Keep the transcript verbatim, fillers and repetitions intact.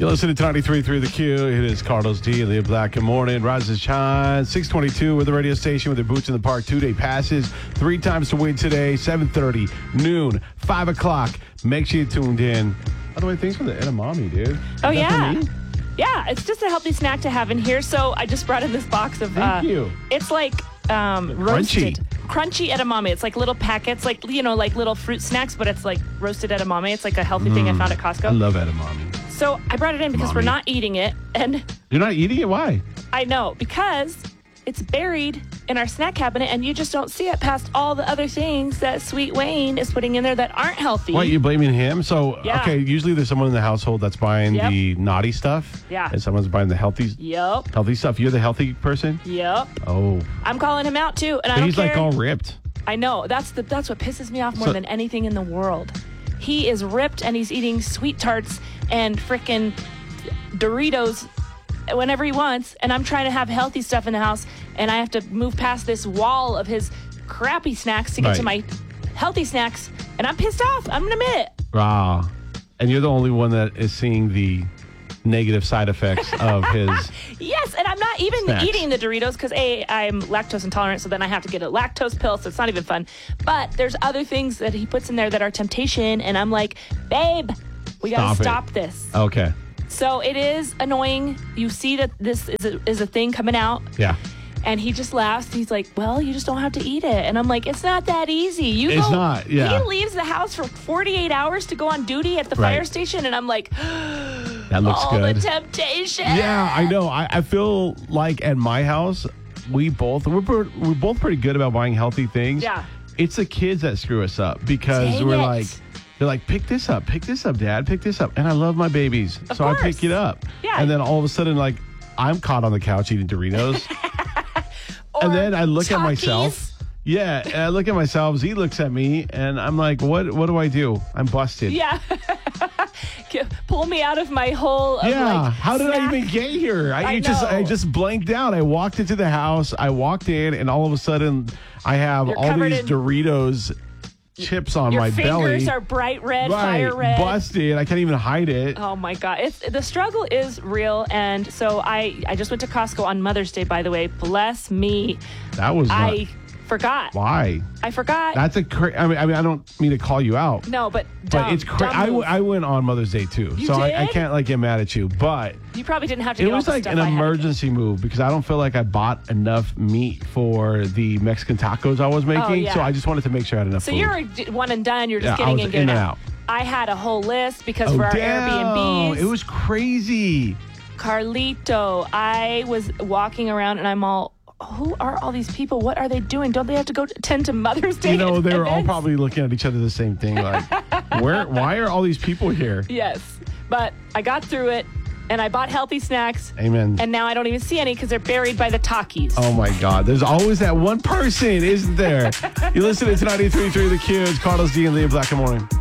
You're listening to ninety-three point three The Q. It is Carlos D and Leah Black. Good morning. Rise and shine. six twenty-two with the radio station with their Boots in the Park two-day passes. Three times to win today. seven thirty, noon, five o'clock. Make sure you tuned in. By the way, thanks for the edamame, dude. Is Oh, that yeah. for me? Yeah, it's just a healthy snack to have in here. So I just brought in this box of... Thank uh, you. It's like um, roasted. Crunchy. Crunchy edamame. It's like little packets, like, you know, like little fruit snacks, but it's like roasted edamame. It's like a healthy thing I found at Costco. I love edamame. So I brought it in because Mommy. we're not eating it. And You're not eating it? Why? I know, because it's buried in our snack cabinet and you just don't see it past all the other things that Sweet Wayne is putting in there that aren't healthy. Why, you blaming him? So, Yeah. okay, usually there's someone in the household that's buying Yep. the naughty stuff. Yeah. And someone's buying the healthy Yep. healthy stuff. You're the healthy person? Yep. Oh. I'm calling him out too. And I But don't he's care. like all ripped. I know. That's the that's what pisses me off more So- than anything in the world. He is ripped and he's eating sweet tarts and frickin' Doritos whenever he wants. And I'm trying to have healthy stuff in the house. And I have to move past this wall of his crappy snacks to get to Right. my healthy snacks. And I'm pissed off. I'm going to admit it. Ah. And you're the only one that is seeing the negative side effects of his... Yes, and I'm not even Snacks. eating the Doritos because A, I'm lactose intolerant, so then I have to get a lactose pill, so it's not even fun. But there's other things that he puts in there that are temptation, and I'm like, babe, we got Stop to it. stop this. Okay. So it is annoying. You see that this is a, is a thing coming out, Yeah. and he just laughs. He's like, well, you just don't have to eat it. And I'm like, it's not that easy. You It's go, not, yeah. He leaves the house for forty-eight hours to go on duty at the Right. fire station, and I'm like, That looks all good. the temptation. Yeah, I know. I, I feel like at my house, we both we're per- we're both pretty good about buying healthy things. Yeah. It's the kids that screw us up because Dang we're it. like they're like pick this up, pick this up, Dad, pick this up, and I love my babies, Of so I course. pick it up. Yeah. And then all of a sudden, like I'm caught on the couch eating Doritos, Or and then I look at Takis. myself. Yeah, and I look at myself. Z looks at me, and I'm like, "What? What do I do? I'm busted." Yeah. Get- Pull me out of my hole of Yeah, like how did I snack- even get here? I, I it just I know. just blanked out. I walked into the house, I walked in, and all of a sudden I have You're all covered these in- Doritos chips on Your my fingers belly. are bright red, right, fire red. busted. I can't even hide it. Oh my god, it's, the struggle is real, and so I I just went to Costco on Mother's Day. By the way, bless me, That was not, I forgot. why. I forgot. That's a cra- I mean, I mean, I don't mean to call you out, no, but but dumb, it's cra- dumb I, w- move. I went on Mother's Day too, You so I, I did? can't like get mad at you, but. You probably didn't have to. It get was all the like stuff an I had to get. emergency move because I don't feel like I bought enough meat for the Mexican tacos I was making. Oh, yeah. So I just wanted to make sure I had enough So food. you're a d- one and done. You're just Yeah, I getting was in, getting in and out. out. I had a whole list because Oh, for our damn. Airbnbs. It was crazy. Carlito, I was walking around and I'm all, who are all these people? What are they doing? Don't they have to go attend to Mother's Day? You know, they were all events? probably looking at each other the same thing. Like, where? Why are all these people here? Yes, but I got through it and I bought healthy snacks. Amen. And now I don't even see any because they're buried by the Takis. Oh my God! There's always that one person, isn't there? You listen to ninety-three point three The Q. It's Carlos D and Leah Black. Good morning.